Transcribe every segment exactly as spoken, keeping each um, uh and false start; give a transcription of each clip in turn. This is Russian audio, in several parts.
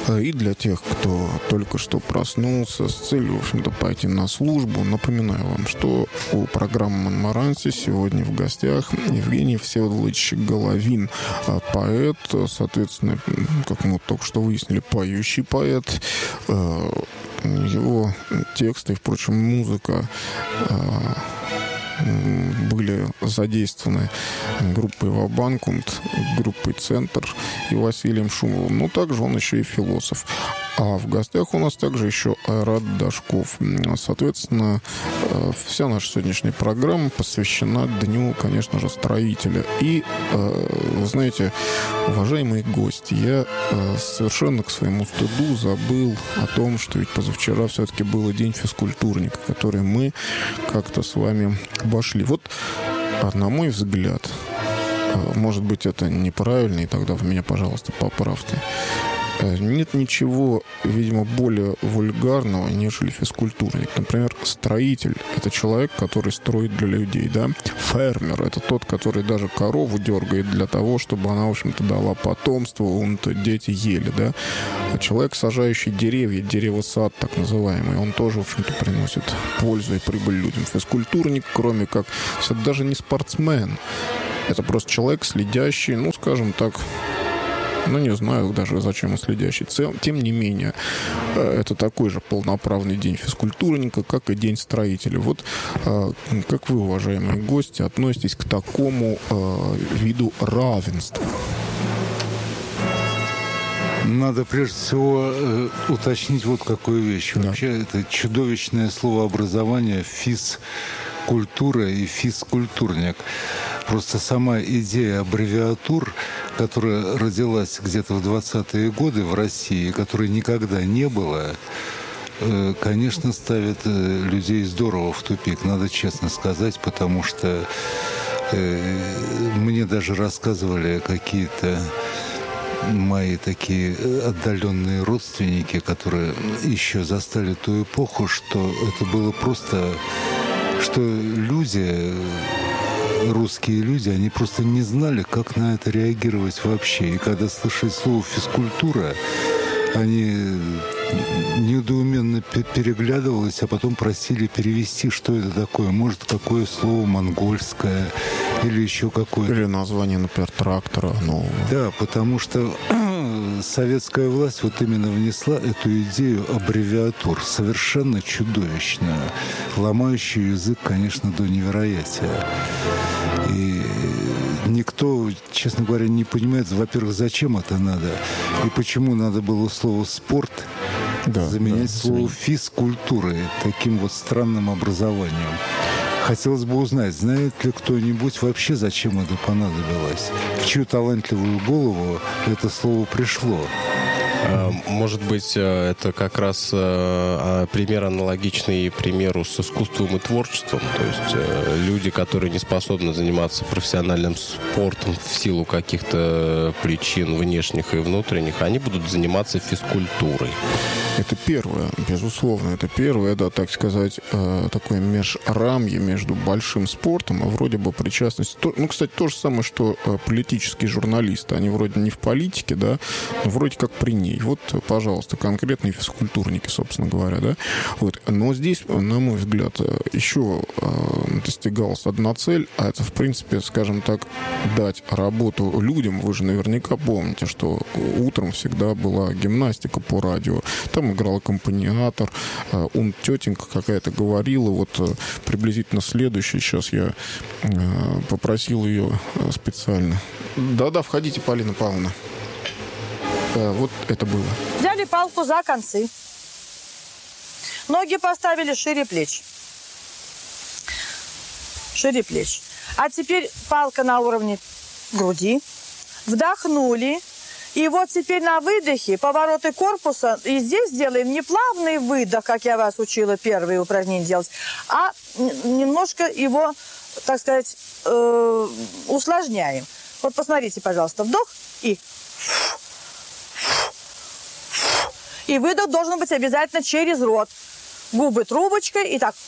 И для тех, кто только что проснулся с целью, в общем-то, пойти на службу, напоминаю вам, что у программы «Монмаранси» сегодня в гостях Евгений Всеволодович Головин, поэт, соответственно, как мы только что выяснили, поющий поэт. Его тексты, впрочем, музыка были задействованы группой «Ва-Банк», группой «Центр» и Василием Шумовым. Но также он еще и философ. А в гостях у нас также еще Айрат Дашков. Соответственно, вся наша сегодняшняя программа посвящена Дню, конечно же, строителя. И, вы знаете, уважаемые гости, я совершенно к своему стыду забыл о том, что ведь позавчера все-таки был День физкультурника, который мы как-то с вами обошли. Вот, на мой взгляд, может быть, это неправильно, и тогда вы меня, пожалуйста, поправьте. Нет ничего, видимо, более вульгарного, нежели физкультурник. Например, строитель – это человек, который строит для людей, да? Фермер – это тот, который даже корову дергает для того, чтобы она, в общем-то, дала потомство, он-то дети ели, да? А человек, сажающий деревья, деревосад так называемый, он тоже, в общем-то, приносит пользу и прибыль людям. Физкультурник, кроме как, это даже не спортсмен, это просто человек, следящий, ну, скажем так, ну, не знаю даже, зачем он следящий. Тем не менее, это такой же полноправный день физкультурника, как и день строителя. Вот как вы, уважаемые гости, относитесь к такому виду равенства? Надо прежде всего э, уточнить вот какую вещь. Да. Вообще, это чудовищное словообразование физкультура и физкультурник. Просто сама идея аббревиатур, которая родилась где-то в двадцатые годы в России, которой никогда не было, э, конечно, ставит э, людей здорово в тупик, надо честно сказать, потому что э, мне даже рассказывали какие-то мои такие отдаленные родственники, которые еще застали ту эпоху, что это было просто, что люди, русские люди, они просто не знали, как на это реагировать вообще. И когда слышали слово «физкультура», они недоуменно переглядывались, а потом просили перевести, что это такое. Может, какое слово монгольское или еще какое-то. Или название, например, трактора нового. Да, потому что советская власть вот именно внесла эту идею аббревиатур, совершенно чудовищную, ломающую язык, конечно, до невероятия. И никто, честно говоря, не понимает, во-первых, зачем это надо, и почему надо было слово «спорт» да, заменять да, слово «физкультура» таким вот странным образованием. Хотелось бы узнать, знает ли кто-нибудь вообще, зачем это понадобилось, в чью талантливую голову это слово пришло. Может быть, это как раз пример аналогичный примеру с искусством и творчеством. То есть люди, которые не способны заниматься профессиональным спортом в силу каких-то причин внешних и внутренних, они будут заниматься физкультурой. Это первое, безусловно, это первое, да, так сказать, такое межрамье между большим спортом, а вроде бы причастность. Ну, кстати, то же самое, что политические журналисты, они вроде не в политике, да, но вроде как при ней. Вот, пожалуйста, конкретные физкультурники, собственно говоря, да. Вот. Но здесь, на мой взгляд, еще достигалась одна цель, а это, в принципе, скажем так, дать работу людям. Вы же наверняка помните, что утром всегда была гимнастика по радио. Там играл аккомпаниатор, он тетенька какая-то говорила, вот приблизительно следующий, сейчас я попросил ее специально. Да-да, входите, Полина Павловна. Вот это было. Взяли палку за концы. Ноги поставили шире плеч. Шире плеч. А теперь палка на уровне груди. Вдохнули. И вот теперь на выдохе повороты корпуса. И здесь делаем не плавный выдох, как я вас учила первые упражнения делать, а немножко его, так сказать, э, усложняем. Вот посмотрите, пожалуйста, вдох и... И выдох должен быть обязательно через рот. Губы трубочкой и так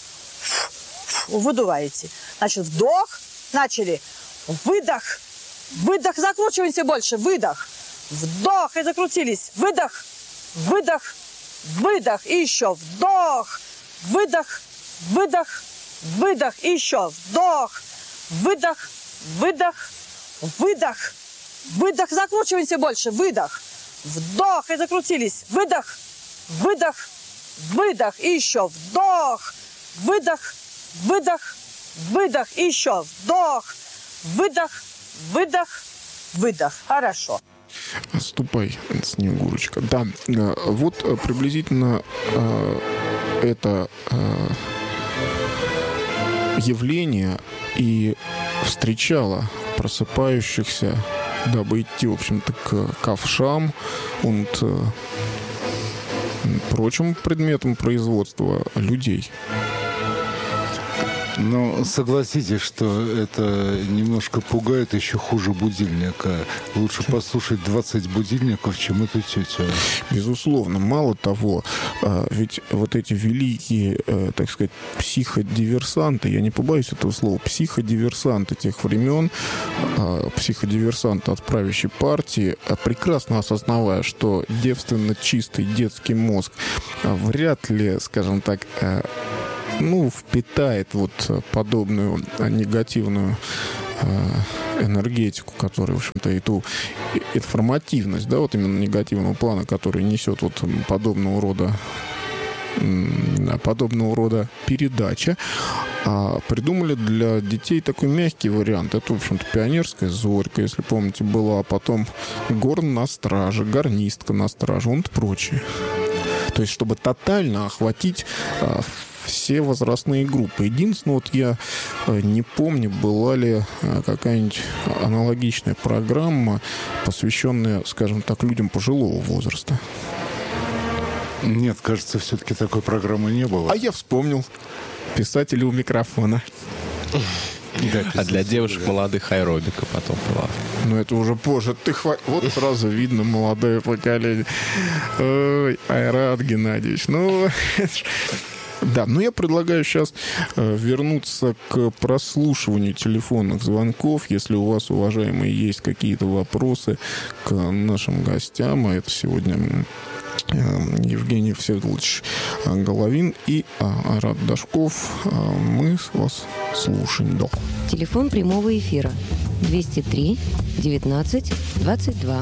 выдуваете. Значит, вдох, начали, выдох, выдох, закручиваемся больше, выдох, вдох, и закрутились. Выдох, выдох, выдох, и еще вдох, выдох, выдох, выдох, и еще вдох, выдох, выдох, выдох, выдох, закручиваемся больше, выдох, вдох, и закрутились. Выдох, выдох, выдох, и еще вдох, выдох, выдох, выдох, и еще вдох, выдох, выдох, выдох. Хорошо. Ступай, Снегурочка. Да, вот приблизительно э, это э, явление и встречало просыпающихся, дабы идти, в общем-то, к ковшам и э, прочим предметам производства людей. Но согласитесь, что это немножко пугает, еще хуже будильника. Лучше послушать двадцать будильников, чем эту тетю. Безусловно. Мало того, ведь вот эти великие, так сказать, психодиверсанты, я не побоюсь этого слова, психодиверсанты тех времен, психодиверсанты от правящей партии, прекрасно осознавая, что девственно чистый детский мозг вряд ли, скажем так, ну, впитает вот подобную негативную э, энергетику, которая, в общем-то, и ту информативность, да, вот именно негативного плана, который несет вот подобного рода подобного рода передача, а придумали для детей такой мягкий вариант. Это, в общем-то, пионерская зорька, если помните, была, а потом горн на страже, гарнистка на страже, и прочее. То есть, чтобы тотально охватить а, все возрастные группы. Единственное, вот я не помню, была ли какая-нибудь аналогичная программа, посвященная, скажем так, людям пожилого возраста. Нет, кажется, все-таки такой программы не было. А я вспомнил. Писатели у микрофона. Да, а для девушек да. молодых аэробика потом была. Ну, это уже позже. Ты хва... Вот сразу видно молодое поколение. Ой, Айрат Геннадьевич. Ну, да, но я предлагаю сейчас э, вернуться к прослушиванию телефонных звонков. Если у вас, уважаемые, есть какие-то вопросы к нашим гостям, а это сегодня Евгений Всеволодович Головин и Айрат Дашков, мы вас слушаем. Да. Телефон прямого эфира двести три девятнадцать двадцать два.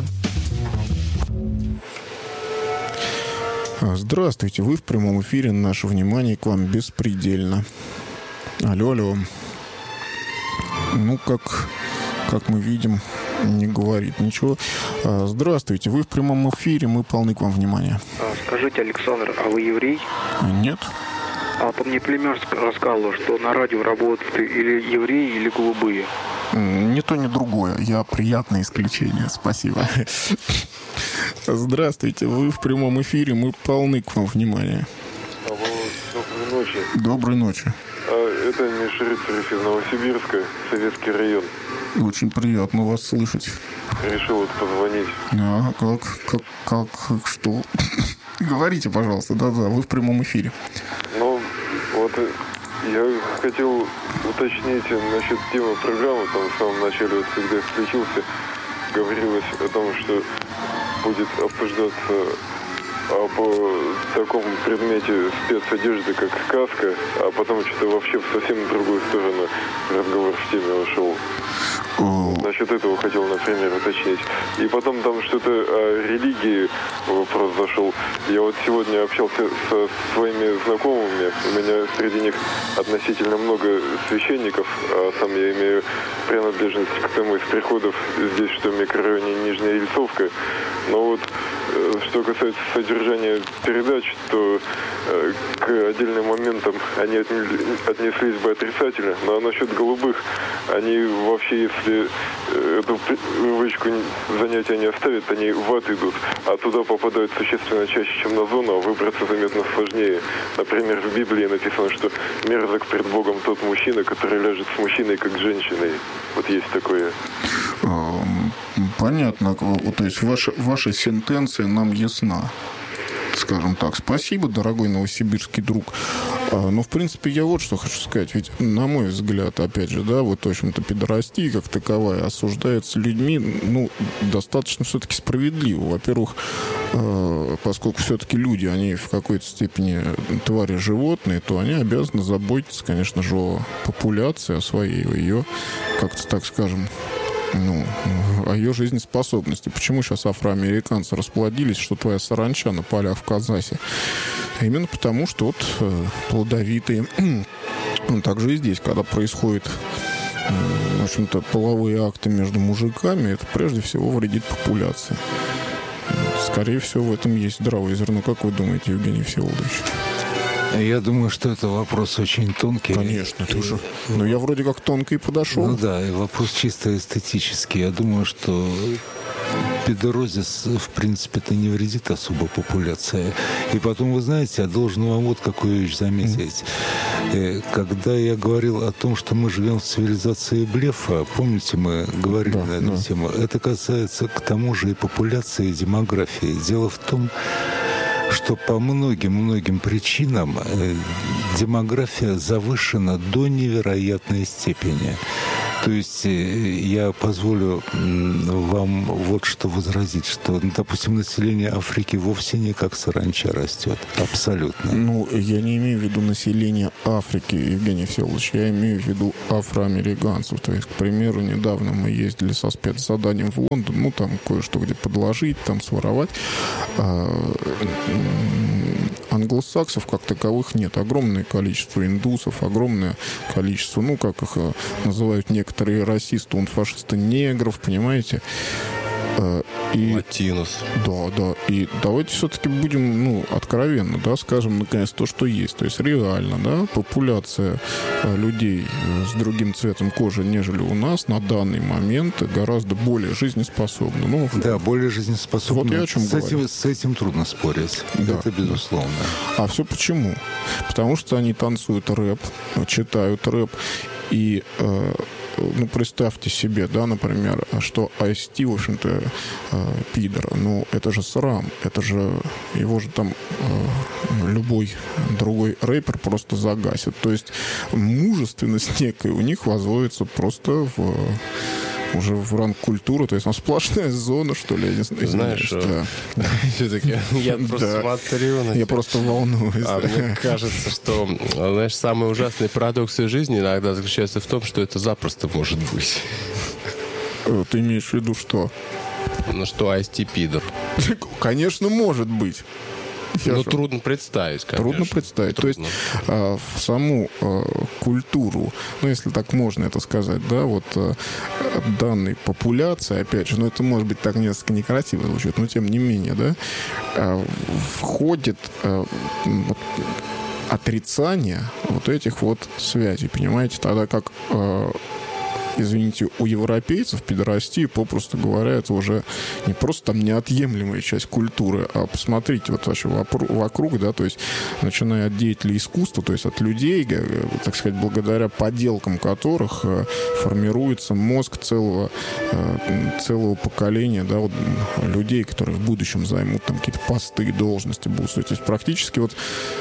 Здравствуйте, вы в прямом эфире. Наше внимание к вам беспредельно. Алло, алло. Ну, как, как мы видим, не говорит ничего. Здравствуйте, вы в прямом эфире, мы полны к вам внимания. Скажите, Александр, а вы еврей? Нет. А то мне племяш рассказывал, что на радио работают или евреи, или голубые. Ни то, ни другое. Я приятное исключение. Спасибо. Здравствуйте, вы в прямом эфире, мы полны к вам внимания. Доброй ночи. Доброй ночи. Это Миша Рыцарев из Новосибирска, Советский район. Очень приятно вас слышать. Решил вот позвонить. А, как, как, как, что? Говорите, пожалуйста, да-да, вы в прямом эфире. Ну, вот я хотел уточнить насчет темы программы. Там в самом начале, вот, когда я включился, говорилось о том, что будет обсуждаться об таком предмете спецодежды, как каска, а потом что-то вообще в совсем другую сторону разговор в теме ушел. Насчет этого хотел, например, уточнить. И потом там что-то о религии вопрос зашел. Я вот сегодня общался со своими знакомыми. У меня среди них относительно много священников, а сам я имею принадлежность к тому из приходов здесь, что в микрорайоне Нижняя Ельцовка. Но вот что касается содержания передач, то э, к отдельным моментам они отнеслись бы отрицательно. Но насчет голубых, они вообще, если эту привычку занятия не оставят, они в ад идут. А туда попадают существенно чаще, чем на зону, а выбраться заметно сложнее. Например, в Библии написано, что мерзок пред Богом тот мужчина, который ляжет с мужчиной, как с женщиной. Вот есть такое. Понятно. То есть ваша, ваша сентенция нам ясна. скажем так. Спасибо, дорогой новосибирский друг. Но, в принципе, я вот что хочу сказать. Ведь, на мой взгляд, опять же, да, вот, в общем-то, педорастия как таковая осуждается людьми, ну, достаточно все-таки справедливо. Во-первых, поскольку все-таки люди, они в какой-то степени твари животные, то они обязаны заботиться, конечно же, о популяции, о своей, о ее, как-то так скажем, ну, о ее жизнеспособности. Почему сейчас афроамериканцы расплодились, что твоя саранча на полях в Казахе? А именно потому, что вот плодовитые. Ну, также и здесь, когда происходит, в общем-то, половые акты между мужиками, это прежде всего вредит популяции. Скорее всего, в этом есть здравое зерно. Как вы думаете, Евгений Всеволодович? Я думаю, что это вопрос очень тонкий. Конечно, ты уже. Но я вроде как тонко и подошел. Ну да, и вопрос чисто эстетический. Я думаю, что педорозис, в принципе-то, не вредит особо популяции. И потом, вы знаете, я должен вам вот какую вещь заметить. Mm. Когда я говорил о том, что мы живем в цивилизации блефа, помните, мы говорили да, на эту да. тему, это касается к тому же и популяции, и демографии. Дело в том, что по многим-многим причинам демография завышена до невероятной степени. То есть я позволю вам вот что возразить, что, допустим, население Африки вовсе не как саранча растет. Абсолютно. Ну, я не имею в виду население Африки, Евгений Всеволодович, я имею в виду афроамериканцев. То есть, к примеру, недавно мы ездили со спецзаданием в Лондон, ну, там кое-что где подложить, там своровать. Англосаксов как таковых нет. Огромное количество индусов, огромное количество, ну, как их называют некоторые расисты, он фашисты, негров, понимаете? И, Латинос. Да, да. И давайте все-таки будем, ну, откровенно, да, скажем, наконец, то, что есть. То есть реально, да, популяция людей с другим цветом кожи, нежели у нас, на данный момент гораздо более жизнеспособна. Ну, да, более жизнеспособна. Вот я о чем с говорю. Этим, с этим трудно спорить. Да. Это безусловно. А все почему? Потому что они танцуют рэп, читают рэп. И, э, ну, представьте себе, да, например, что Ice-T, в общем-то, э, пидор. Ну, это же срам. Это же, его же там э, любой другой рэпер просто загасит. То есть мужественность некая у них возводится просто в... уже в ранг культуры, то есть там сплошная зона, что ли, я не знаю. Знаешь, да. Все-таки я просто смотрю на... Я просто волнуюсь. А мне кажется, что, знаешь, самый ужасный парадокс в жизни иногда заключается в том, что это запросто может быть. Ты имеешь в виду что? Ну, что Ice-T пидор. Конечно, может быть. Ну, трудно представить, конечно. Трудно представить. Трудно. То есть э, в саму э, культуру, ну, если так можно это сказать, да, вот э, данной популяции, опять же, ну, это может быть так несколько некрасиво звучит, но тем не менее, да, э, входит э, вот, отрицание вот этих вот связей, понимаете, тогда как... Э, извините, у европейцев педорастия, попросту говоря, это уже не просто там неотъемлемая часть культуры, а посмотрите вот вообще вокруг, да, то есть начиная от деятелей искусства, то есть от людей, так сказать, благодаря поделкам которых формируется мозг целого, целого поколения, да, вот, людей, которые в будущем займут там какие-то посты, должности будут. То есть практически вот...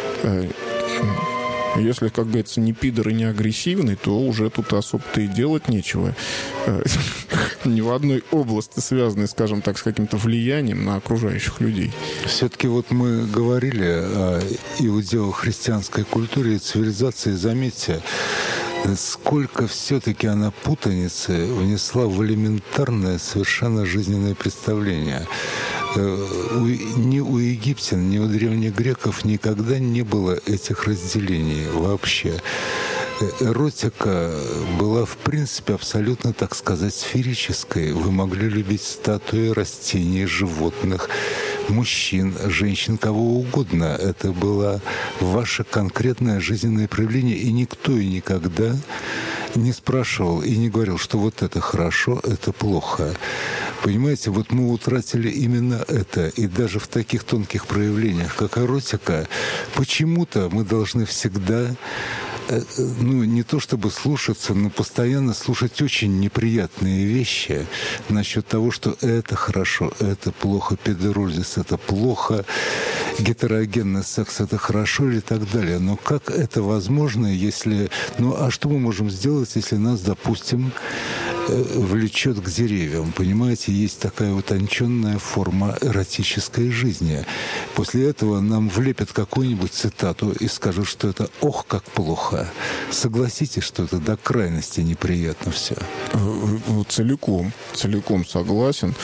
Если, как говорится, не пидор и не агрессивный, то уже тут особо-то и делать нечего. Ни в одной области, связанной, скажем так, с каким-то влиянием на окружающих людей. Все-таки вот мы говорили о иудео-христианской культуре и цивилизации. Заметьте, сколько все-таки она путаницы внесла в элементарное совершенно жизненное представление. Ни у египтян, ни у древних греков никогда не было этих разделений вообще. Эротика была, в принципе, абсолютно, так сказать, сферической. Вы могли любить статуи, растений, животных, мужчин, женщин, кого угодно. Это было ваше конкретное жизненное проявление, и никто и никогда не спрашивал и не говорил, что вот это хорошо, это плохо. Понимаете, вот мы утратили именно это. И даже в таких тонких проявлениях, как эротика, почему-то мы должны всегда ну, не то чтобы слушаться, но постоянно слушать очень неприятные вещи насчет того, что это хорошо, это плохо, педерозис, это плохо, гетерогенный секс, это хорошо и так далее. Но как это возможно, если... Ну, а что мы можем сделать, если нас, допустим, влечет к деревьям? Понимаете, есть такая утонченная форма эротической жизни. После этого нам влепят какую-нибудь цитату и скажут, что это «ох, как плохо». Согласитесь, что это до крайности неприятно все. Целиком, целиком согласен.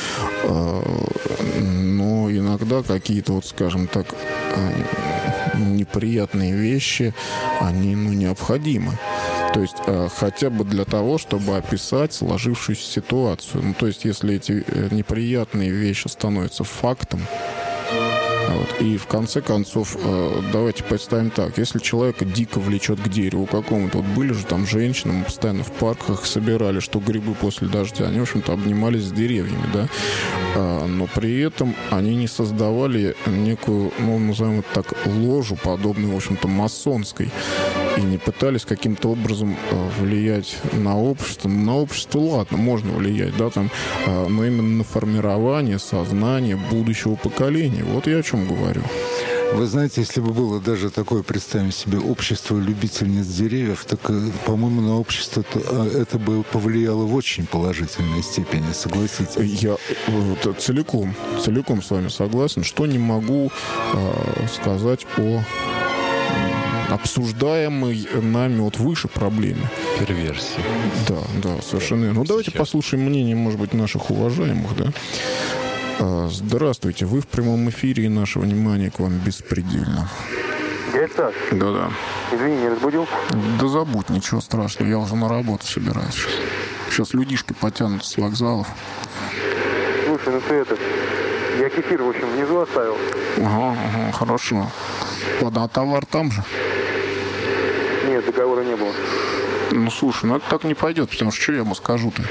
Но иногда какие-то, вот, скажем так, неприятные вещи, они, ну, необходимы. То есть э, хотя бы для того, чтобы описать сложившуюся ситуацию. Ну, то есть если эти э, неприятные вещи становятся фактом, вот, и в конце концов, э, давайте представим так, если человека дико влечет к дереву какому-то, вот были же там женщины, мы постоянно в парках собирали, что грибы после дождя, они, в общем-то, обнимались с деревьями, да, э, но при этом они не создавали некую, ну, назовем это так, ложу, подобную, в общем-то, масонской, и не пытались каким-то образом э, влиять на общество. На общество, ладно, можно влиять, да, там, э, но именно на формирование сознания будущего поколения. Вот я о чем говорю. Вы знаете, если бы было даже такое, представим себе, общество любительниц деревьев, так, по-моему, на общество это бы повлияло в очень положительной степени, согласитесь? Я вот, целиком, целиком с вами согласен, что не могу э, сказать о обсуждаемой нами вот выше проблеме. Перверсии. Да, да, совершенно верно. Ну, давайте послушаем мнение, может быть, наших уважаемых, да. Здравствуйте, вы в прямом эфире, и наше внимание к вам беспредельно. Дядя Саш. Да-да. Извини, не разбудил? Да забудь, ничего страшного, я уже на работу собираюсь. Сейчас людишки потянутся с вокзалов. Слушай, ну ты это... Я кефир, в общем, внизу оставил. Ага, ага, хорошо. Ладно, а товар там же? Нет, договора не было. Ну, слушай, ну это так не пойдет, потому что что я ему скажу-то?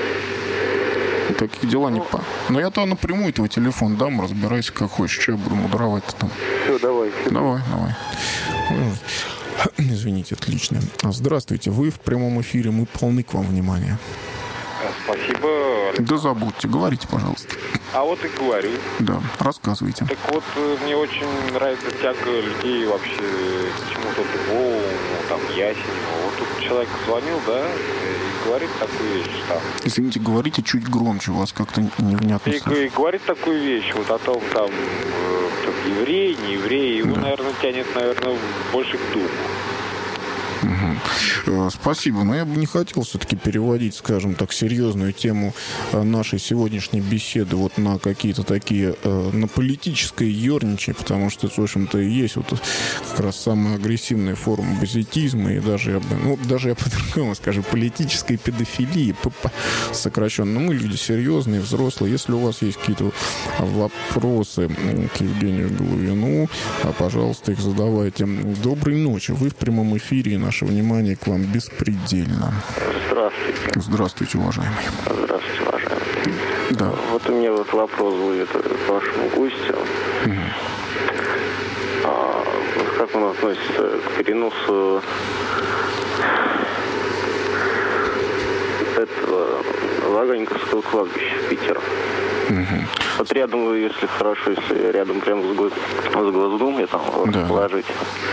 Такие дела не по... Но я-то напрямую твой телефон дам, разбирайся как хочешь. Что я буду мудровать-то там? Все, давай. Давай, давай. Извините, отлично. Здравствуйте, вы в прямом эфире, мы полны к вам внимания. Спасибо. Да забудьте, говорите, пожалуйста. А вот и говорю. Да, рассказывайте. Так вот, мне очень нравится тяга людей вообще к чему-то дубовому, там, ясеневому. Вот тут человек звонил, да, и говорит такую вещь, что... Извините, говорите чуть громче, у вас как-то невнятно и, слышно. И говорит такую вещь, вот о том, там, кто еврей, не еврей, его, да. наверное, тянет, наверное, больше к духу. Угу. Спасибо, но я бы не хотел все-таки переводить, скажем так, серьезную тему нашей сегодняшней беседы вот на какие-то такие, на политическое ерничание, потому что это, в общем-то, и есть вот как раз самая агрессивная форма базитизма, и даже я бы, ну, даже я по-другому скажу, политической педофилии, сокращенно. Но мы люди серьезные, взрослые. Если у вас есть какие-то вопросы к Евгению Головину, пожалуйста, их задавайте. Доброй ночи, вы в прямом эфире, и наше внимание к вам беспредельно. Здравствуйте. Здравствуйте, уважаемый. Здравствуйте, уважаемый. Да. Вот у меня вот вопрос будет к вашему гостю. Угу. А, как он относится к переносу этого Ваганьковского кладбища в Питер? Угу. Вот рядом, если хорошо, если рядом прямо с, гос... с Госдумой там да. расположить.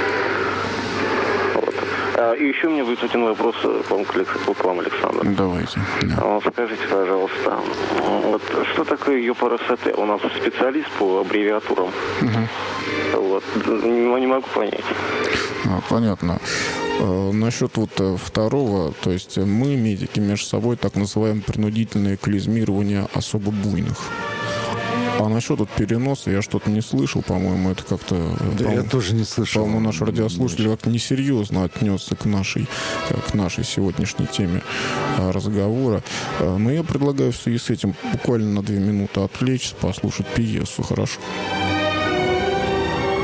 И еще у меня будет один вопрос к вам, к вам Александр. Давайте. Да. Скажите, пожалуйста, вот, что такое ЮПРСТ? У нас специалист по аббревиатурам. Угу. Вот, не, не могу понять. А, понятно. А, насчет вот второго, то есть мы, медики, между собой так называем принудительное клизмирование особо буйных. А насчет вот переноса я что-то не слышал, по-моему, это как-то... Да, я тоже не слышал. По-моему, наш радиослушатель как-то несерьезно отнесся к нашей, к нашей сегодняшней теме разговора. Но я предлагаю в связи с этим буквально на две минуты отвлечься, послушать пьесу, хорошо?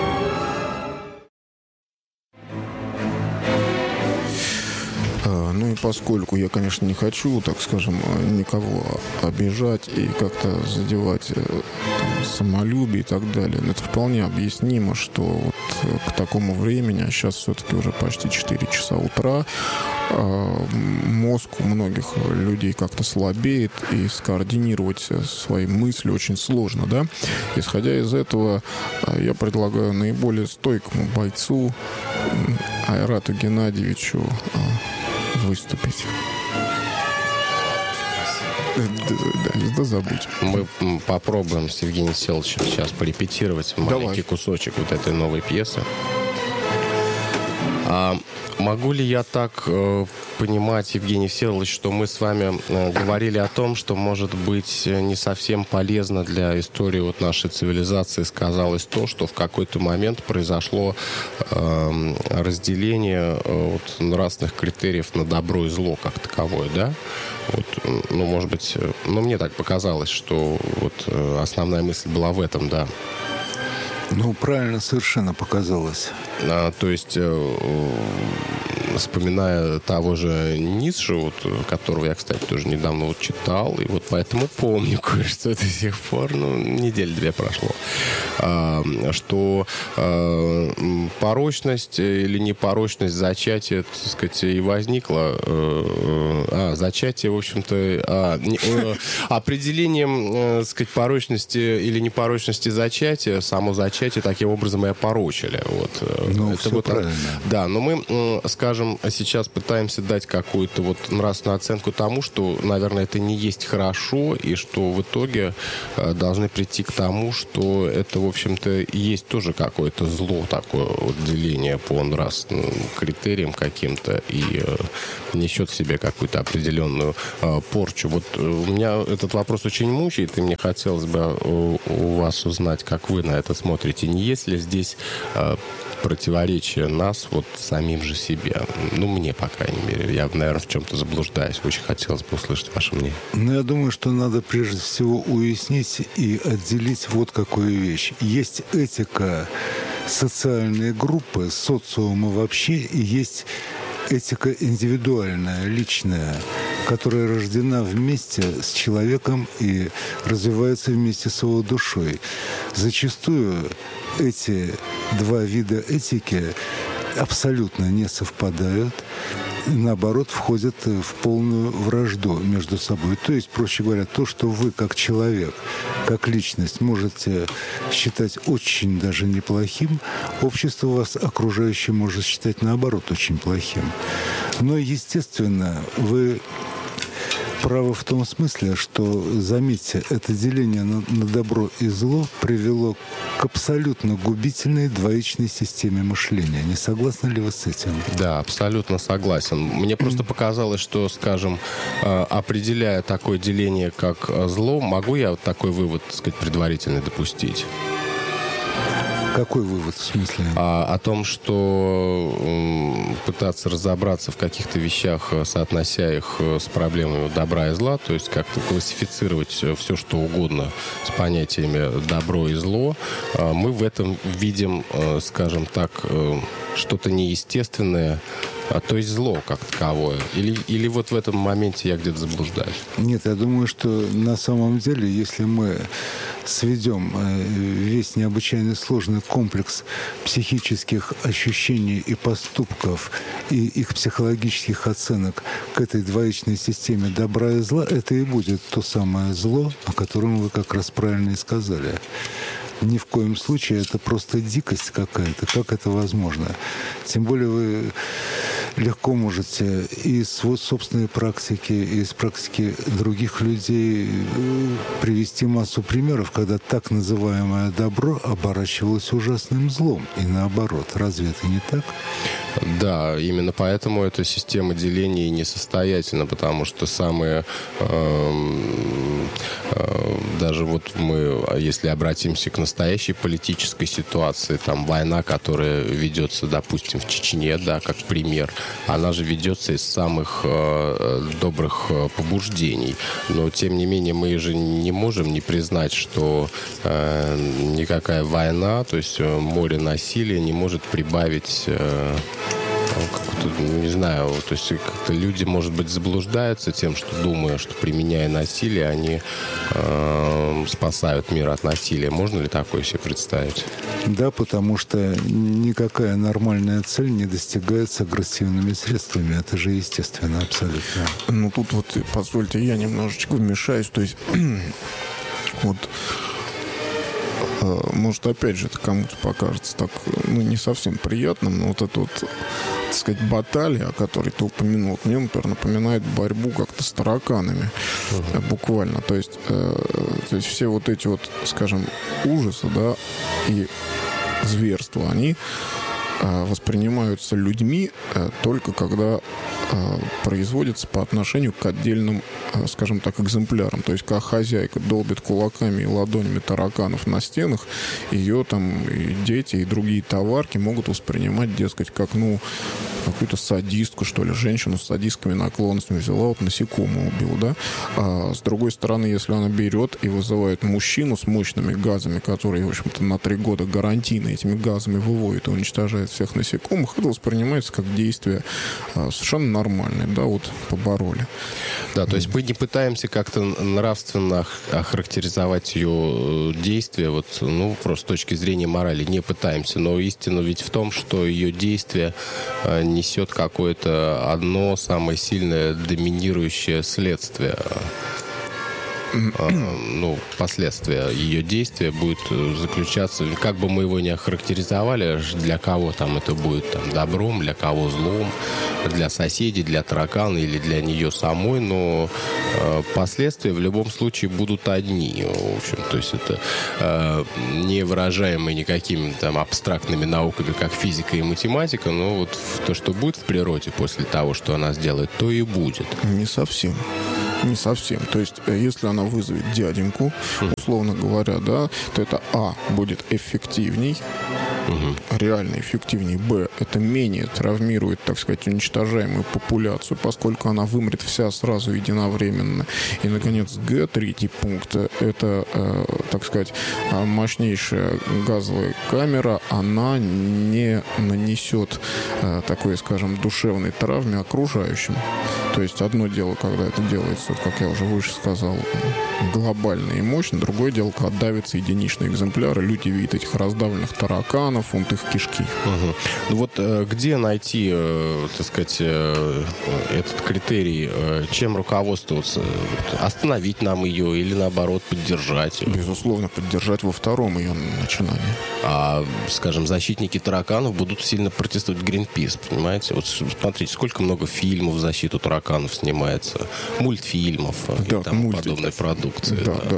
Ну и и поскольку я, конечно, не хочу, так скажем, никого обижать и как-то задевать там, самолюбие и так далее, это вполне объяснимо, что вот к такому времени, а сейчас все-таки уже почти четыре часа утра, мозг у многих людей как-то слабеет, и скоординировать свои мысли очень сложно, да? Исходя из этого, я предлагаю наиболее стойкому бойцу Айрату Геннадьевичу выступить. Да, да, да, забудь. Мы попробуем с Евгением Селовичем сейчас порепетировать маленький Давай. кусочек вот этой новой пьесы. А могу ли я так э, понимать, Евгений Всеволодович, что мы с вами э, говорили о том, что, может быть, не совсем полезно для истории вот нашей цивилизации сказалось то, что в какой-то момент произошло э, разделение э, вот, нравственных критериев на добро и зло как таковое, да? Вот, ну, может быть, ну, мне так показалось, что вот э, основная мысль была в этом, да. Ну, правильно совершенно показалось. А, то есть, э, вспоминая того же Ницше, вот, которого я, кстати, тоже недавно вот читал, и вот поэтому помню кое-что до сих пор, ну, недели-две прошло, а, что а, порочность или непорочность зачатия, так сказать, и возникла. А, зачатие, в общем-то, а, не, а, определением, так сказать, порочности или непорочности зачатия, само зачатие таким образом и опорочили. Вот. Ну, это все вот, правильно. Да, но мы, скажем, сейчас пытаемся дать какую-то вот нравственную оценку тому, что, наверное, это не есть хорошо, и что в итоге должны прийти к тому, что это, в общем-то, есть тоже какое-то зло, такое вот деление по нравственным критериям каким-то и несет в себе какую-то определенную порчу. Вот у меня этот вопрос очень мучает, и мне хотелось бы у вас узнать, как вы на это смотрите. Не есть ли здесь противоречие нас вот самим же себе? Ну, мне, по крайней мере. Я, наверное, в чем-то заблуждаюсь. Очень хотелось бы услышать ваше мнение. Ну, я думаю, что надо прежде всего уяснить и отделить вот какую вещь. Есть этика социальной группы, социума вообще, и есть этика индивидуальная, личная, которая рождена вместе с человеком и развивается вместе с его душой. Зачастую эти два вида этики абсолютно не совпадают, наоборот, входят в полную вражду между собой. То есть, проще говоря, то, что вы как человек, как личность можете считать очень даже неплохим, общество вас окружающее может считать, наоборот, очень плохим. Но, естественно, вы правы в том смысле, что, заметьте, это деление на, на добро и зло привело к абсолютно губительной двоичной системе мышления. Не согласны ли вы с этим? Да, абсолютно согласен. Мне просто показалось, что, скажем, определяя такое деление, как зло, могу я вот такой вывод, так сказать, предварительно допустить? Какой вывод в смысле? А, о том, что м, пытаться разобраться в каких-то вещах, соотнося их с проблемами добра и зла, то есть как-то классифицировать все, что угодно с понятиями добро и зло, а, мы в этом видим, а, скажем так, а, что-то неестественное, а, то есть зло как таковое. Или, или вот в этом моменте я где-то заблуждаюсь? Нет, я думаю, что на самом деле, если мы сведем весь необычайно сложный комплекс психических ощущений и поступков и их психологических оценок к этой двоичной системе добра и зла, это и будет то самое зло, о котором вы как раз правильно и сказали. Ни в коем случае это просто дикость какая-то. Как это возможно? Тем более вы легко можете и из собственной практики, и из практики других людей привести массу примеров, когда так называемое добро оборачивалось ужасным злом. И наоборот. Разве это не так? Да, именно поэтому эта система деления несостоятельна, потому что самые... Э, э, даже вот мы, если обратимся к настоящей политической ситуации, там война, которая ведется, допустим, в Чечне, да, как пример, она же ведется из самых э, добрых э, побуждений. Но, тем не менее, мы же не можем не признать, что э, никакая война, то есть э, море насилия не может прибавить... Э, не знаю, то есть как-то люди, может быть, заблуждаются тем, что думая, что применяя насилие, они э, спасают мир от насилия. Можно ли такое себе представить? Да, потому что никакая нормальная цель не достигается агрессивными средствами. Это же естественно, абсолютно. Ну, тут вот, позвольте, я немножечко вмешаюсь. То есть, вот, может, опять же, это кому-то покажется так, ну, не совсем приятным, но вот это вот, так сказать, баталия, о которой ты упомянул, мне, например, напоминает борьбу как-то с тараканами. Uh-huh. Буквально. То есть, э, то есть все вот эти вот, скажем, ужасы, да, и зверства, они э, воспринимаются людьми э, только когда э, производятся по отношению к отдельным, э, скажем так, экземплярам. То есть, как хозяйка долбит кулаками и ладонями тараканов на стенах, ее там и дети, и другие товарки могут воспринимать, дескать, как, ну, какую-то садистку, что ли, женщину с садистскими наклонностями взяла, вот насекомого убила, да? А с другой стороны, если она берет и вызывает мужчину с мощными газами, которые, в общем-то, на три года гарантийно этими газами выводит и уничтожает всех насекомых, это воспринимается как действие а, совершенно нормальное, да, вот побороли. Да, то есть мы не пытаемся как-то нравственно охарактеризовать ее действия, вот, ну, просто с точки зрения морали не пытаемся, но истина ведь в том, что ее действия несет какое-то одно самое сильное доминирующее следствие. Ну, последствия ее действия будет заключаться, как бы мы его ни охарактеризовали, для кого там это будет там добром, для кого злом, для соседей, для таракана или для нее самой, но э, последствия в любом случае будут одни. В общем, то есть это э, не выражаемые никакими там абстрактными науками, как физика и математика, но вот то, что будет в природе после того, что она сделает, то и будет. Не совсем. Не совсем. То есть, если она вызовет дяденьку, условно говоря, да, то это, а, будет эффективней, угу. реально эффективней, б, это менее травмирует, так сказать, уничтожаемую популяцию, поскольку она вымрет вся сразу единовременно. И, наконец, г, третий пункт, это, э, так сказать, мощнейшая газовая камера, она не нанесет э, такой, скажем, душевной травмы окружающим. То есть одно дело, когда это делается, как я уже выше сказал, глобально и мощно. Другое дело, когда давятся единичные экземпляры, люди видят этих раздавленных тараканов, вон их кишки. Угу. Ну вот э, где найти, э, так сказать, э, этот критерий, э, чем руководствоваться? Остановить нам ее или, наоборот, поддержать? Безусловно, поддержать во втором ее начинании. А, скажем, защитники тараканов будут сильно протестовать Greenpeace, понимаете? Вот смотрите, сколько много фильмов в защиту тараканов снимается, мультфильмов, да, и тому мульти... подобной продукции. Да, да.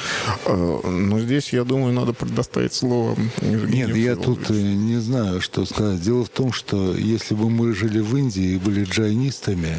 Да. Но здесь, я думаю, надо предоставить слово Евгению Нет, я тут не знаю, что сказать. Дело в том, что если бы мы жили в Индии и были джайнистами,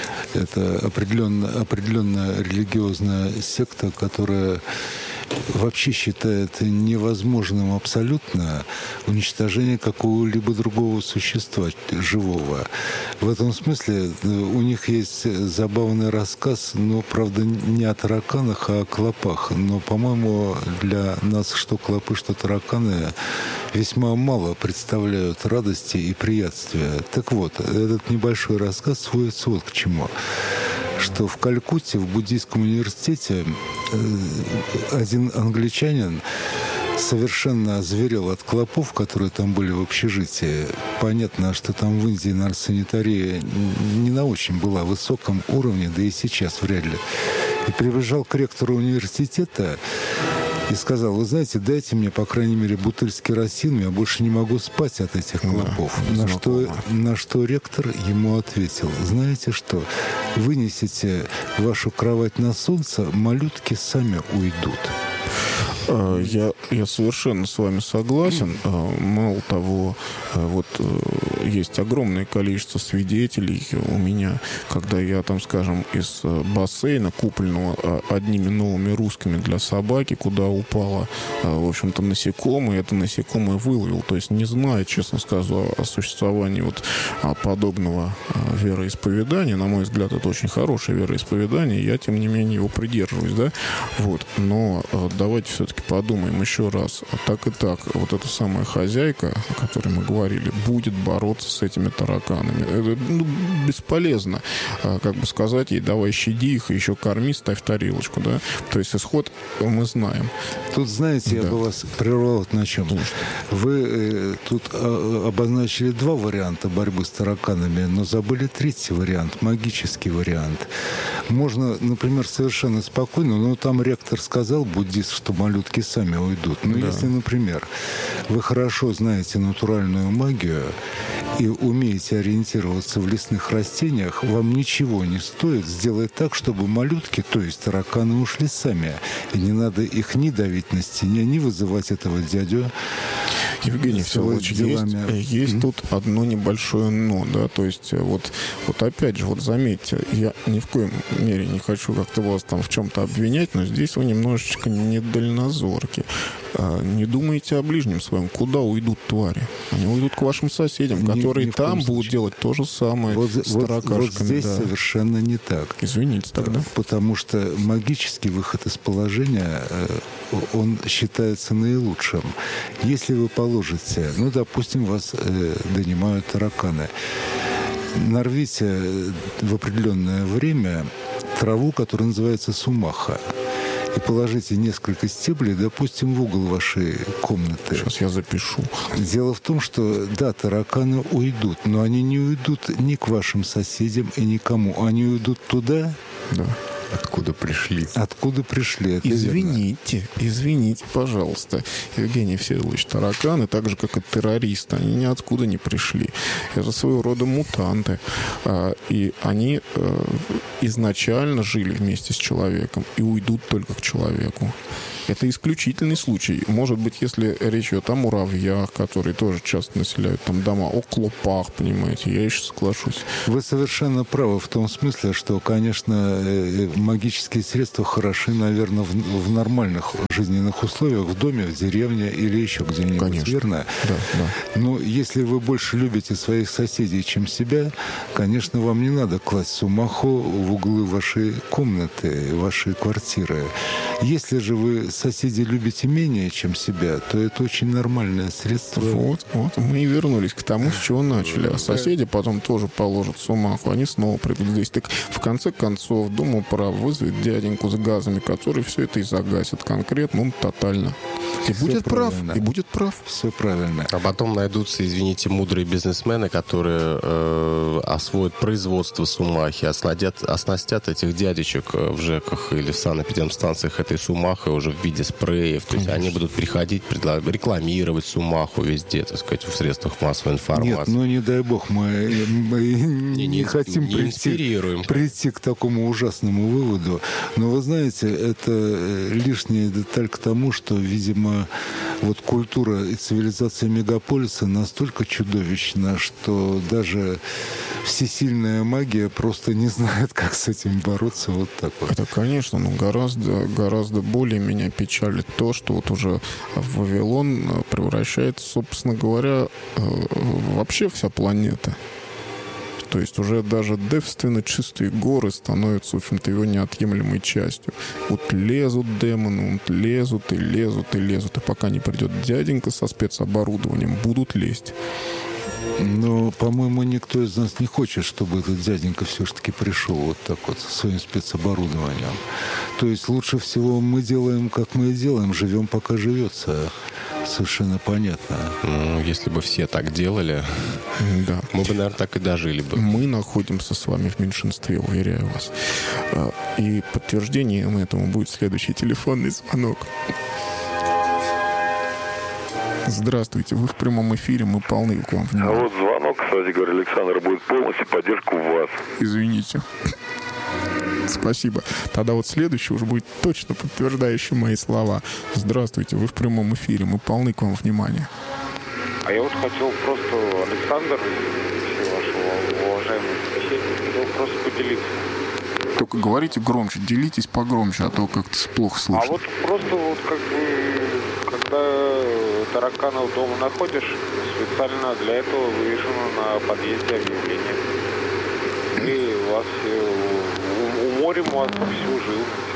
это определенно, определенно религиозная секта, которая вообще считает невозможным абсолютно уничтожение какого-либо другого существа живого. В этом смысле у них есть забавный рассказ, но, правда, не о тараканах, а о клопах. Но, по-моему, для нас что клопы, что тараканы весьма мало представляют радости и приятствия. Так вот, этот небольшой рассказ сводится вот к чему. Что в Калькутте, в буддийском университете, один англичанин совершенно озверел от клопов, которые там были в общежитии. Понятно, что там в Индии, наверное, санитария не на очень была высоком уровне, да и сейчас вряд ли. И прибежал к ректору университета и сказал: вы знаете, дайте мне, по крайней мере, бутыль с керосином, я больше не могу спать от этих клопов. Да, на, что, на что ректор ему ответил: знаете что, вынесите вашу кровать на солнце, малютки сами уйдут. Я, я совершенно с вами согласен. Мало того, вот есть огромное количество свидетелей у меня, когда я там, скажем, из бассейна, купленного одними новыми русскими для собаки, куда упало, в общем-то, насекомое, это насекомое выловил. То есть, не зная, честно скажу, о существовании вот подобного вероисповедания, на мой взгляд, это очень хорошее вероисповедание, я, тем не менее, его придерживаюсь, да, вот. Но давайте все-таки подумаем еще раз. Так и так, вот эта самая хозяйка, о которой мы говорили, будет бороться бороться с этими тараканами. Это, ну, бесполезно, как бы сказать ей, давай щади их, и еще корми, ставь тарелочку, да. То есть исход мы знаем. Тут, знаете, да. я бы вас прервал вот на чем. Конечно. Вы э, тут э, обозначили два варианта борьбы с тараканами, но забыли третий вариант, магический вариант. Можно, например, совершенно спокойно, ну, там ректор сказал, буддист, что малютки сами уйдут. Но да. если, например, вы хорошо знаете натуральную магию и умеете ориентироваться в лесных растениях, вам ничего не стоит сделать так, чтобы малютки, то есть тараканы, ушли сами. И не надо их ни давить на стене, ни вызывать этого дядю. Евгений Всеволодович, есть, есть mm-hmm. тут одно небольшое «но», да, то есть вот, вот опять же, вот заметьте, я ни в коем мере не хочу как-то вас там в чем-то обвинять, но здесь вы немножечко недальнозорки. А, не думайте о ближнем своем. Куда уйдут твари? Они уйдут к вашим соседям, не, которые там будут делать то же самое вот, с вот, таракашками. Вот здесь да. совершенно не так. Извините тогда. Потому что магический выход из положения, он считается наилучшим. Если вы положите, ну, допустим, вас э, донимают тараканы, нарвите в определенное время траву, которая называется сумаха, и положите несколько стеблей, допустим, в угол вашей комнаты. Сейчас я запишу. Дело в том, что, да, тараканы уйдут, но они не уйдут ни к вашим соседям и никому. Они уйдут туда, да. Откуда пришли? Откуда пришли, это Извините, верно. извините, пожалуйста. Евгений Всеволодович, тараканы, так же, как и террористы, они ниоткуда не пришли. Это своего рода мутанты. И они изначально жили вместе с человеком и уйдут только к человеку. Это исключительный случай. Может быть, если речь идет о муравьях, которые тоже часто населяют там дома, о клопах, понимаете, я еще соглашусь. Вы совершенно правы в том смысле, что, конечно, магические средства хороши, наверное, в, в нормальных жизненных условиях, в доме, в деревне или еще где-нибудь, конечно. Верно? Да, да. Но если вы больше любите своих соседей, чем себя, конечно, вам не надо класть сумаху в углы вашей комнаты, вашей квартиры. Если же вы соседей любите менее, чем себя, то это очень нормальное средство. Вот, вот. Мы и вернулись к тому, с чего начали. А соседи потом тоже положат сумаху. Они снова придут здесь. Так в конце концов, Дума прав вызовет дяденьку с газами, который все это и загасит конкретно, ну, тотально. И все будет правильно. прав. И будет прав. Все правильно. А потом найдутся, извините, мудрые бизнесмены, которые э, освоят производство сумахи, оснастят, оснастят этих дядечек в ЖЭКах или в санэпидемстанциях этой сумахой уже в виде спреев. То есть они будут приходить, предлаг... рекламировать сумаху везде, так сказать, в средствах массовой информации. Нет, ну не дай бог, мы, мы не, не хотим не прийти, прийти к такому ужасному выводу. Но вы знаете, это лишняя деталь к тому, что, видимо, вот культура и цивилизация мегаполиса настолько чудовищна, что даже всесильная магия просто не знает, как с этим бороться. Вот так вот. Это, конечно, но гораздо, гораздо более меня печалит то, что вот уже Вавилон превращается, собственно говоря, вообще вся планета. То есть уже даже девственно чистые горы становятся, в общем-то, его неотъемлемой частью. Вот лезут демоны, вот лезут и лезут и лезут. И пока не придет дяденька со спецоборудованием, будут лезть. Но, по-моему, никто из нас не хочет, чтобы этот дяденька все-таки пришел вот так вот со своим спецоборудованием. То есть лучше всего мы делаем, как мы и делаем, живем, пока живется. Совершенно понятно. Ну, если бы все так делали, да. мы бы, наверное, так и дожили бы. Мы находимся с вами в меньшинстве, уверяю вас. И подтверждением этому будет следующий телефонный звонок. Здравствуйте, вы в прямом эфире, мы полны к вам внимания. А вот звонок, кстати говоря, Александр, будет полностью поддержку вас. Извините. Спасибо. Тогда вот следующий уже будет точно подтверждающий мои слова. Здравствуйте, вы в прямом эфире, мы полны к вам внимания. А я вот хотел просто, Александр, все ваши уважаемые собеседники, хотел просто поделиться. Только говорите громче, делитесь погромче, а то как-то плохо слышно. А вот просто вот как бы, когда тараканов дома находишь, специально для этого вывешено на подъезде объявление. И вас все... Уморим вас всю живность.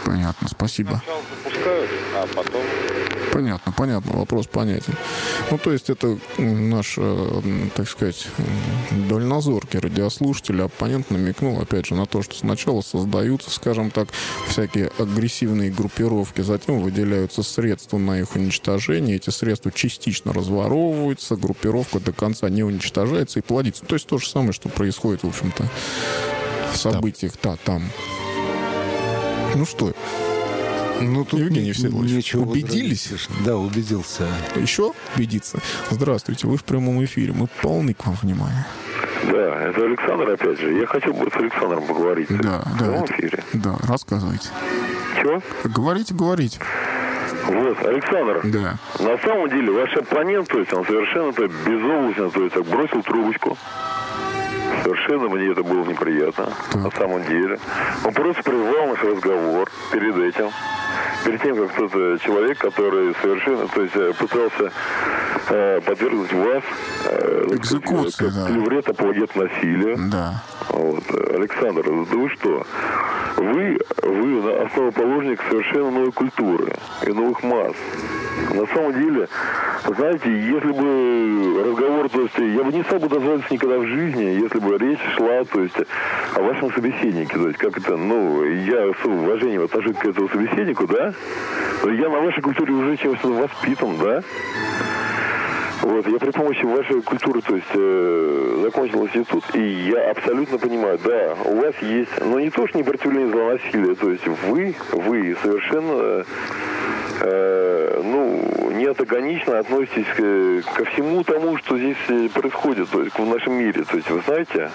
Понятно, спасибо. Сначала запускают, а потом... Понятно, понятно, вопрос понятен. Ну, то есть это наш, э, так сказать, дальнозоркий радиослушатель, оппонент намекнул, опять же, на то, что сначала создаются, скажем так, всякие агрессивные группировки, затем выделяются средства на их уничтожение, эти средства частично разворовываются, группировка до конца не уничтожается и плодится. То есть то же самое, что происходит, в общем-то, в событиях та, там. Ну что? Ну, тут Евгений Всеволодович, убедились? Да, убедился. Еще убедиться? Здравствуйте, вы в прямом эфире. Мы полны к вам внимания. Да, это Александр опять же. Я хотел бы с Александром поговорить. Да, в да. прямом Это, эфире. Да, рассказывайте. Чего? Говорите, говорите. Вот, Александр. Да. На самом деле, ваш оппонент, то есть он совершенно-то безоблачно, то есть так бросил трубочку. Совершенно мне это было неприятно, так. На самом деле. Он просто прервал наш разговор перед этим. Перед тем, как тот человек, который совершенно, то есть пытался э, подвергнуть вас э, экзекуции, да. Клеврет, апологет насилию. Да. Вот. Александр, да вы что? Вы, вы основоположник совершенно новой культуры и новых масс. На самом деле, знаете, если бы разговор, то есть я бы не стал бы дозваться никогда в жизни, если бы речь шла, то есть о вашем собеседнике, то есть как это, ну, я с уважением отношусь к этому собеседнику, да, но я на вашей культуре уже чем-то воспитан, да. Вот, я при помощи вашей культуры, то есть, э, закончил институт, и я абсолютно понимаю, да, у вас есть, но не то, что непротивление злонасилия, то есть вы, вы совершенно, э, ну, неантагонично относитесь к, ко всему тому, что здесь происходит, то есть в нашем мире, то есть, вы знаете,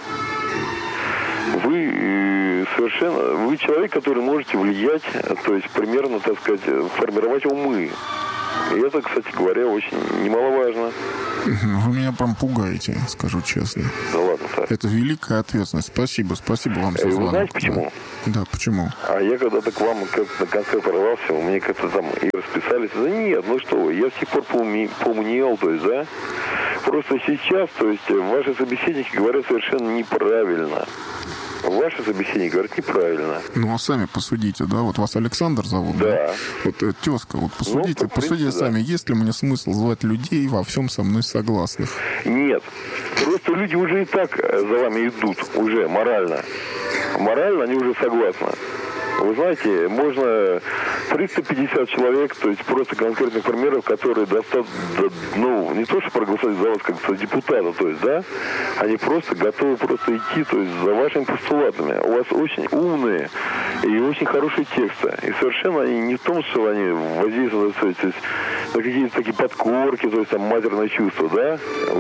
вы совершенно, вы человек, который можете влиять, то есть примерно, так сказать, формировать умы. И это, кстати говоря, очень немаловажно. Вы меня прям пугаете, скажу честно. Ну ладно, Саш. Это великая ответственность. Спасибо, спасибо вам за звонок. Вы знаете почему? Да. да, почему? А я когда-то к вам как-то на конце прорвался, мне как-то там и расписались. Да нет, ну что вы, я с тех пор поумнел, то есть, да? Просто сейчас, то есть, ваши собеседники говорят совершенно неправильно. Ваши собеседники говорят неправильно. Ну, а сами посудите, да? Вот вас Александр зовут, да? Да. Вот, э, тезка, вот посудите, ну, посудите принципе, сами, да. Есть ли мне смысл звать людей во всем со мной согласных? Нет. Просто люди уже и так за вами идут, уже морально. Морально они уже согласны. Вы знаете, можно триста пятьдесят человек, то есть просто конкретных примеров, которые достаточно, ну, не то, что проголосовать за вас как за депутата, то есть, да, они просто готовы просто идти, то есть, за вашими постулатами. У вас очень умные и очень хорошие тексты. И совершенно они не в том, что они воздействуют, то есть, на какие-то такие подкорки, то есть, там, матерные чувства, да.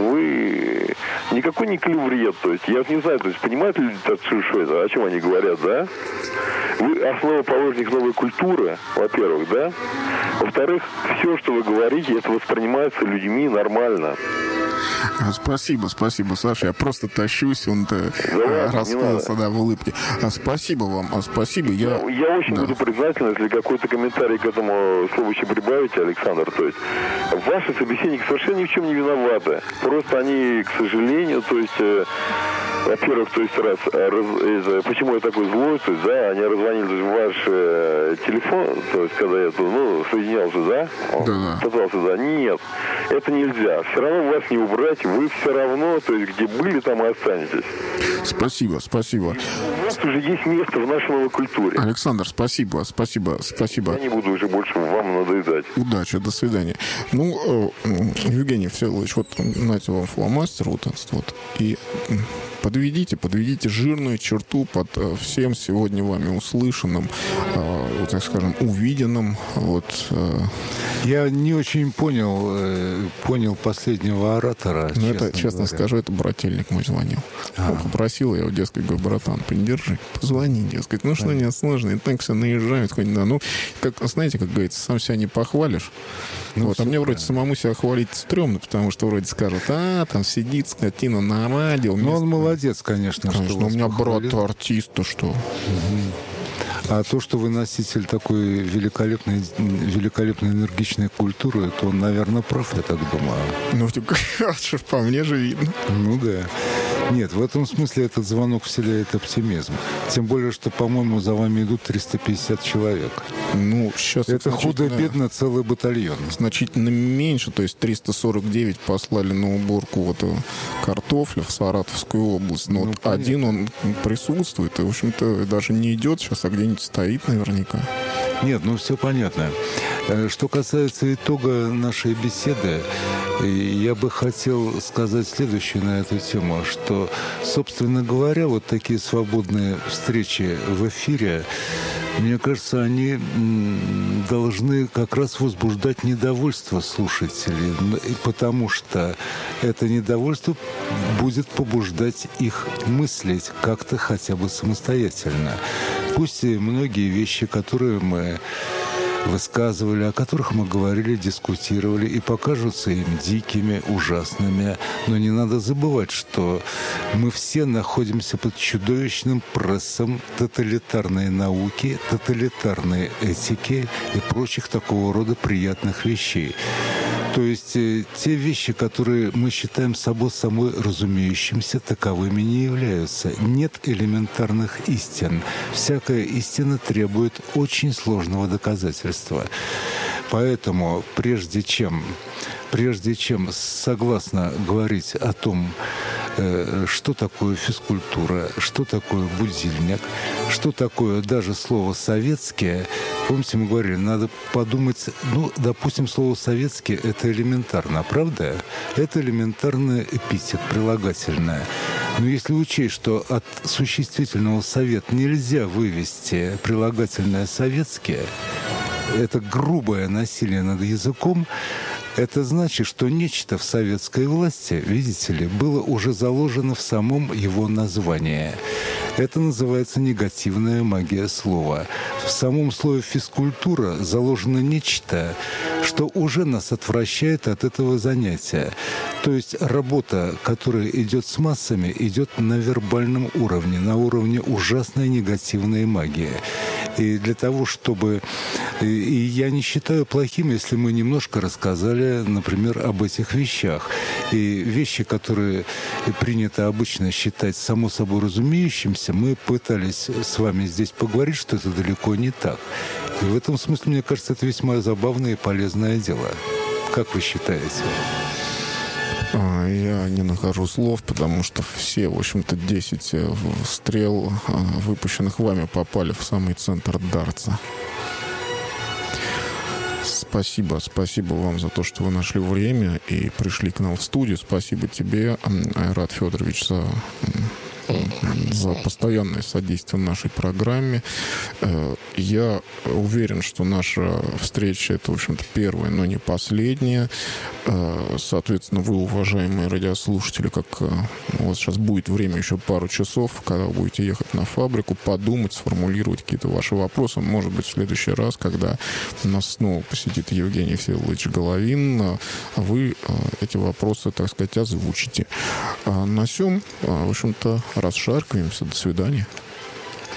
Вы никакой не клеврет, то есть, я не знаю, то есть, понимают ли люди, что это, о чем они говорят, да? Вы основоположник новой культуры, во-первых, да? Во-вторых, все, что вы говорите, это воспринимается людьми нормально. Спасибо, спасибо, Саша. Я просто тащусь, он-то да, расплылся, да, в улыбке. А, спасибо вам, а, спасибо. Я, ну, я очень да. буду признателен, если какой-то комментарий к этому слову еще прибавите, Александр. То есть ваши собеседники совершенно ни в чем не виноваты. Просто они, к сожалению, то есть... Во-первых, то есть раз, раз это, почему я такой злой, то есть, да, они раззвонили то есть, ваш э, телефон, то есть, когда я ну, соединялся, да, да. пытался, да, нет, это нельзя, все равно вас не убрать, вы все равно, то есть, где были, там и останетесь. Спасибо, спасибо. У вас уже есть место в нашей новой культуре. Александр, спасибо, спасибо, спасибо. Я не буду уже больше вам надоедать. Удачи, до свидания. Ну, э, Евгений Всеволодович, вот знаете, вам фломастер вот этот вот, и... Подведите, подведите жирную черту под э, всем сегодня вами услышанным, э, вот, так скажем, увиденным. Вот, э... Я не очень понял, э, понял последнего оратора. Ну, честно это, честно говоря. скажу, это брательник мой звонил. Он попросил, я его, дескать, говорю, братан, поддержи, позвони, дескать. Ну, что а. нет, сложно, и так все наезжают. Да. Ну, как, знаете, как говорится, сам себя не похвалишь. Ну, вот, а мне вроде самому себя хвалить стрёмно, потому что вроде скажут, а, там сидит скотина на радио. Ну, он молодец, конечно. Конечно, что у меня похвалил. брат артист, то что... Угу. А то, что вы носитель такой великолепной, великолепной энергичной культуры, то он, наверное, прав, я так думаю. Ну, по мне же видно. Ну, да. Нет, в этом смысле этот звонок вселяет оптимизм. Тем более, что, по-моему, за вами идут триста пятьдесят человек. Ну, сейчас это худо-бедно целый батальон. Значительно меньше, то есть триста сорок девять послали на уборку вот картофля в Саратовскую область. Но ну, вот один он присутствует, и, в общем-то, даже не идет сейчас, а где-нибудь стоит наверняка. Нет, ну все понятно. Что касается итога нашей беседы, я бы хотел сказать следующее на эту тему, что, собственно говоря, вот такие свободные встречи в эфире, мне кажется, они должны как раз возбуждать недовольство слушателей, потому что это недовольство будет побуждать их мыслить как-то хотя бы самостоятельно. Пусть и многие вещи, которые мы высказывали, о которых мы говорили, дискутировали, и покажутся им дикими, ужасными. Но не надо забывать, что мы все находимся под чудовищным прессом тоталитарной науки, тоталитарной этики и прочих такого рода приятных вещей. То есть э, те вещи, которые мы считаем собой самой разумеющимся, таковыми не являются. Нет элементарных истин. Всякая истина требует очень сложного доказательства. Поэтому прежде чем, прежде чем согласно говорить о том, э, что такое физкультура, что такое будильник, что такое даже слово «советские», помните, мы говорили, надо подумать, ну, допустим, слово «советские» — это элементарно, правда? Это элементарный эпитет, прилагательное. Но если учесть, что от существительного «совет» нельзя вывести прилагательное «советские», это грубое насилие над языком, это значит, что нечто в советской власти, видите ли, было уже заложено в самом его названии. Это называется негативная магия слова. В самом слове «физкультура» заложено нечто, что уже нас отвращает от этого занятия. То есть работа, которая идет с массами, идет на вербальном уровне, на уровне ужасной негативной магии. И для того, чтобы... И я не считаю плохим, если мы немножко рассказали, например, об этих вещах. И вещи, которые принято обычно считать само собой разумеющимся, мы пытались с вами здесь поговорить, что это далеко не так. И в этом смысле, мне кажется, это весьма забавное и полезное дело. Как вы считаете? Я не нахожу слов, потому что все, в общем-то, десять стрел, выпущенных вами, попали в самый центр Дарца. Спасибо, спасибо вам за то, что вы нашли время и пришли к нам в студию. Спасибо тебе, Айрат Федорович, за... за постоянное содействие нашей программе. Я уверен, что наша встреча — это, в общем-то, первая, но не последняя. Соответственно, вы, уважаемые радиослушатели, как у вас сейчас будет время еще пару часов, когда вы будете ехать на фабрику, подумать, сформулировать какие-то ваши вопросы. Может быть, в следующий раз, когда нас снова посетит Евгений Всеволодович Головин, вы эти вопросы, так сказать, озвучите. А на сём, в общем-то, расшаркиваемся. До свидания.